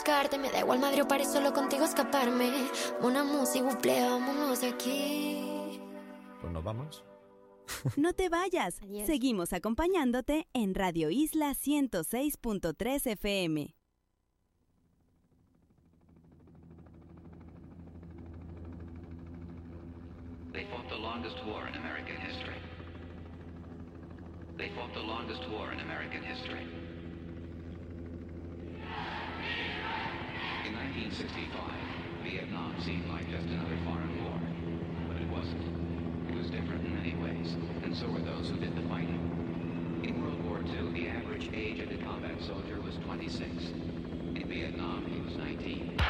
Me da igual madre o paré solo contigo escaparme. Una música, buple, vámonos de aquí. Pues nos vamos. No te vayas. Adiós. Seguimos acompañándote en Radio Isla 106.3 FM. They fought the longest war in American history. They fought the longest war in American history. In 1965, Vietnam seemed like just another foreign war, but it wasn't. It was different in many ways, and so were those who did the fighting. In World War II, the average age of a combat soldier was 26. In Vietnam, he was 19.